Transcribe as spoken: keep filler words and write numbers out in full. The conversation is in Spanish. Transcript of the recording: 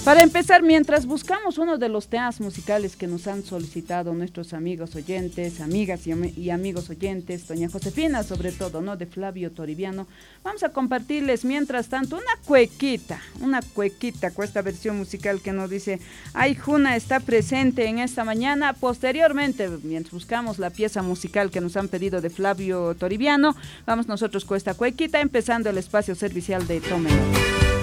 Para empezar, mientras buscamos uno de los temas musicales que nos han solicitado nuestros amigos oyentes, amigas y, am- y amigos oyentes, doña Josefina sobre todo, ¿no? De Flavio Toribiano, vamos a compartirles mientras tanto una cuequita, una cuequita con esta versión musical que nos dice, ay, Juna está presente en esta mañana. Posteriormente, mientras buscamos la pieza musical que nos han pedido de Flavio Toribiano, vamos nosotros con esta cuequita, empezando el espacio servicial de Tome Nota.